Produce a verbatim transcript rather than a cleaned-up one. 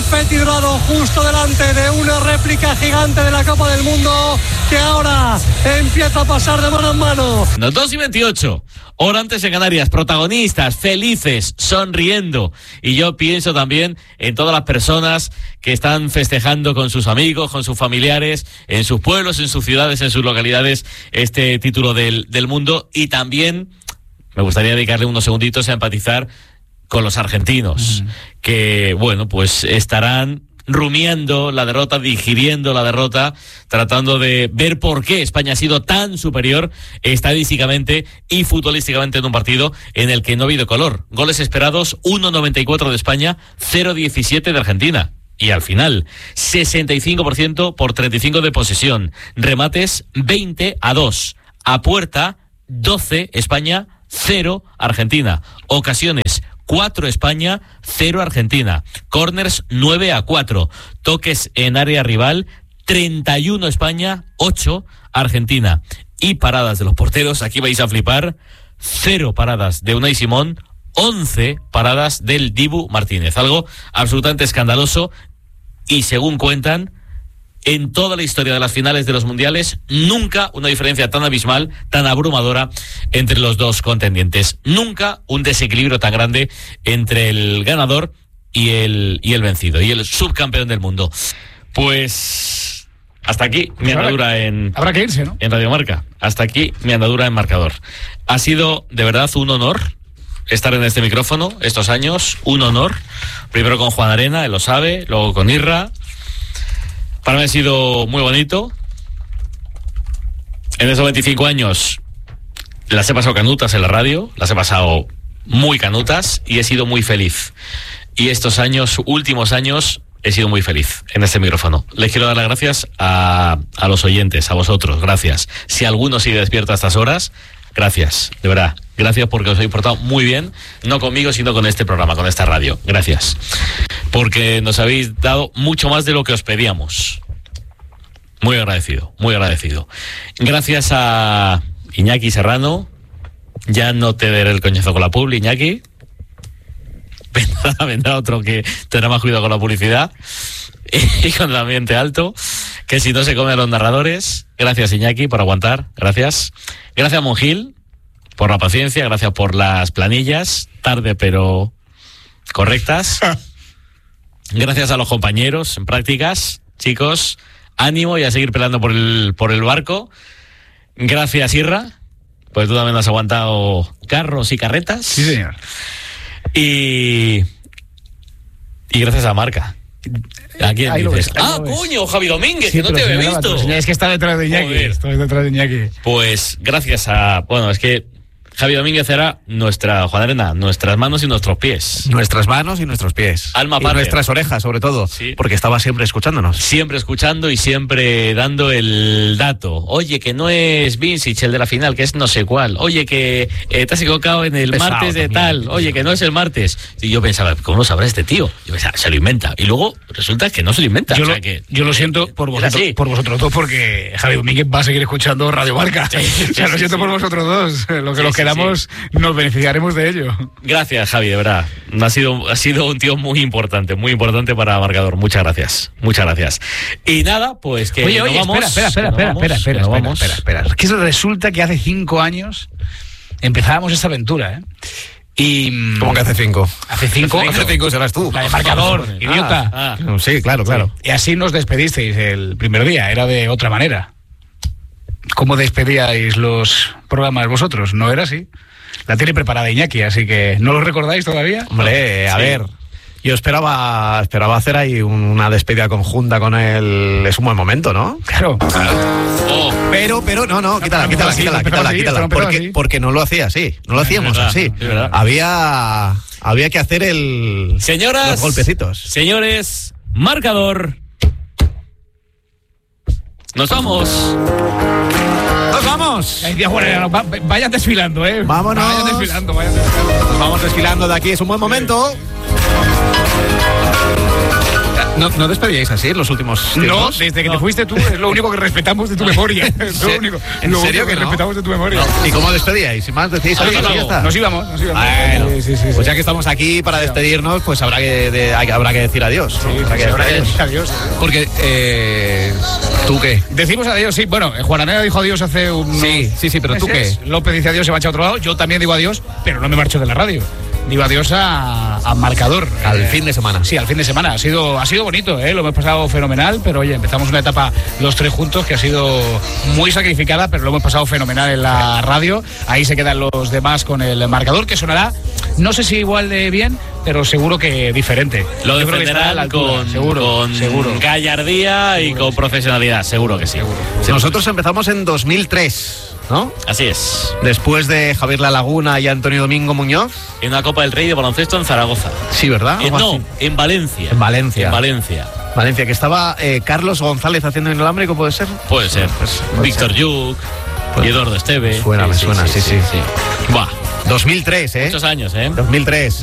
confeti dorado justo delante de una réplica gigante de la Copa del Mundo que ahora empieza a pasar de mano en mano. Los dos y veintiocho, hora antes en Canarias, protagonistas, felices, sonriendo. Y yo pienso también en todas las personas que están festejando con sus amigos, con sus familiares, en sus pueblos, en sus ciudades, en sus localidades, este título del, del mundo. Y también me gustaría dedicarle unos segunditos a empatizar con los argentinos, mm. que, bueno, pues estarán rumiando la derrota, digiriendo la derrota, tratando de ver por qué España ha sido tan superior estadísticamente y futbolísticamente en un partido en el que no ha habido color. Goles esperados, uno noventa y cuatro de España, cero diecisiete de Argentina. Y al final, sesenta y cinco por ciento por treinta y cinco de posesión. Remates, veinte a dos. A puerta, doce España, cero Argentina. Ocasiones, cuatro España, cero Argentina. Corners, nueve a cuatro. Toques en área rival, treinta y uno España, ocho Argentina. Y paradas de los porteros, aquí vais a flipar, cero paradas de Unai Simón, once paradas del Dibu Martínez. Algo absolutamente escandaloso y, según cuentan, en toda la historia de las finales de los mundiales, nunca una diferencia tan abismal, tan abrumadora entre los dos contendientes. Nunca un desequilibrio tan grande entre el ganador y el, y el vencido, y el subcampeón del mundo. Pues hasta aquí mi andadura en... Habrá que irse, ¿no? En Radio Marca. Hasta aquí mi andadura en marcador. Ha sido de verdad un honor estar en este micrófono estos años, un honor. Primero con Juan Arena, él lo sabe, luego con Irra. Para mí ha sido muy bonito. En esos veinticinco años las he pasado canutas en la radio, las he pasado muy canutas y he sido muy feliz. Y estos años, últimos años, he sido muy feliz en este micrófono. Les quiero dar las gracias a, a los oyentes, a vosotros, gracias. Si alguno sigue despierto a estas horas, gracias, de verdad. Gracias porque os habéis portado muy bien, no conmigo, sino con este programa, con esta radio. Gracias. Porque nos habéis dado mucho más de lo que os pedíamos. Muy agradecido, muy agradecido. Gracias a Iñaki Serrano. Ya no te daré el coñazo con la publi, Iñaki. Vendrá, vendrá otro que tendrá más cuidado con la publicidad y con el ambiente alto, que si no se come a los narradores. Gracias, Iñaki, por aguantar. Gracias. Gracias, Monjil, por la paciencia. Gracias por las planillas, tarde pero correctas. Gracias a los compañeros en prácticas, chicos, ánimo y a seguir peleando por el, por el barco. Gracias, Irra, pues tú también has aguantado carros y carretas. Sí, señor. Y, y gracias a Marca. ¿A quién dices? Ves, ah, coño, Javi Domínguez, sí, que no te había visto. Es que está detrás de Iñaki. Estoy detrás de Iñaki. Pues gracias a... Bueno, es que Javi Domínguez era nuestra, Juan Arena, nuestras manos y nuestros pies. Nuestras manos y nuestros pies. Alma y padre. Nuestras orejas, sobre todo, sí. Porque estaba siempre escuchándonos. Siempre escuchando y siempre dando el dato. Oye, que no es Vincic el de la final, que es no sé cuál. Oye, que eh, te has equivocado en el Pesado martes de también, tal. Oye, que no es el martes. Y yo pensaba, ¿cómo lo sabrá este tío? Yo pensaba, se lo inventa. Y luego resulta que no se lo inventa. Yo, o sea, lo, que, yo lo siento por vosotros, por vosotros dos, porque Javi Domínguez va a seguir escuchando Radio Marca. Sí, sí, o sea, lo siento sí, por sí. vosotros dos. Lo que sí, nos quedamos... Sí, sí. Nos beneficiaremos de ello. Gracias, Javi, de verdad. Ha sido, ha sido un tío muy importante, muy importante para Marcador. Muchas gracias, muchas gracias. Y nada, pues que oye, nos oye, vamos. Espera, espera, espera, vamos, espera, espera, espera, vamos. espera, espera, espera. Que eso resulta que hace cinco años empezábamos esta aventura, ¿eh? Y... ¿Cómo que hace cinco? Hace cinco. Hace cinco serás tú. La de Marcador, ah, idiota. Ah, ah. Sí, claro, claro. Y así nos despedisteis el primer día, era de otra manera. ¿Cómo despedíais los programas vosotros? ¿No era así? La tiene preparada Iñaki, así que ¿no lo recordáis todavía? Hombre, a sí. ver, yo esperaba esperaba hacer ahí una despedida conjunta con él. Es un buen momento, ¿no? Claro. Oh. Pero, pero, no, no, quítala, quítala, así, quítala, quítala, así, quítala. Porque, así. porque no lo hacía así, no lo hacíamos verdad, así. Verdad. Había, había que hacer el... Señoras, los golpecitos. Señores, Marcador. Nos vamos. ¡Nos vamos! Ay, Dios, bueno, vayan desfilando, ¿eh? Vámonos. Vayan desfilando, vayan desfilando. Nos vamos desfilando de aquí, es un buen momento. ¿No, no despedíais así en los últimos tiempos? No, desde que No. te fuiste tú, es lo único que respetamos de tu memoria. Es lo único, ¿En lo serio único que que no? respetamos de tu memoria. ¿Y cómo despedíais? ¿Sin más decíais Nos adiós y ya íbamos, está? Nos íbamos, nos íbamos. Bueno, Sí, sí, sí, pues sí. ya que estamos aquí para despedirnos, pues habrá que, de- hay- habrá que decir adiós. Sí, Habrá que habrá decir que adiós. decir adiós. Porque, eh, ¿tú qué? Decimos adiós, sí. Bueno, Juan Anera dijo adiós hace un. Sí, sí, sí, pero ¿tú meses. qué? López dice adiós, se marcha a otro lado. Yo también digo adiós, pero no me marcho de la radio. Digo adiós a, a Marcador. Al Eh, fin de semana. Sí, al fin de semana. Ha sido, ha sido bonito, ¿eh? Lo hemos pasado fenomenal, pero oye, empezamos una etapa los tres juntos que ha sido muy sacrificada, pero lo hemos pasado fenomenal en la radio. Ahí se quedan los demás con el Marcador, que sonará, no sé si igual de bien, pero seguro que diferente. Lo Yo creo que estará a la defenderán altura, con, seguro, con seguro. gallardía y con profesionalidad, seguro que sí. Si nosotros empezamos en dos mil tres, ¿no? Así es. Después de Javier La Laguna y Antonio Domingo Muñoz. En una Copa del Rey de baloncesto en Zaragoza. Sí, ¿verdad? Eh, Algo no, así. en Valencia. En Valencia. En Valencia. Valencia, que estaba eh, Carlos González haciendo inalámbrico, ¿puede ser? Puede ser. Pues, puede Víctor ser. Yuk Puede y Eduardo Esteve. Suena, me suena, sí, sí. Buah, dos mil tres, ¿eh? muchos años, ¿eh? dos mil tres.